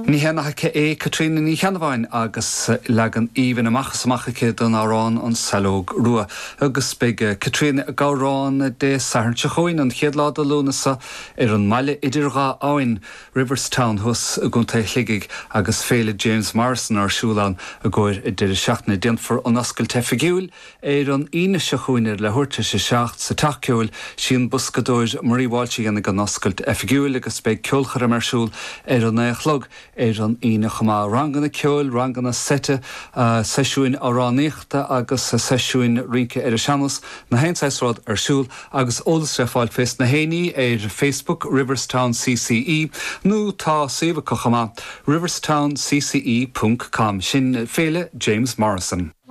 Ní heannacha é Catriona ní cheanmhain agus legan íhan amachchas amachcha don árán an salóg rua. Agus beag Catriona gárán de Saharnse Choin an chéadláda lúnasa an maile idirgá áin Riverstown hus a gunta chligig agus féle James Morrison ar siúlan a goir idir seachna dianfar an oscail tefigiúil an ine se chuinir le thuirte se seacht sa taciúil sin buscadóir Marie Walsh gan an oscail tefigiúil agus beag ceolchar marsúil an éachlog an ine chama rangan ceol, rangan sete, seisiúin áráníochta agus seisiúin rinke seanas na héinsáisrád siúl agus ólas fáil fest na héní Facebook Riverstown CCE nó tá séva chama riverstownCCE.com sin féle James Morrison.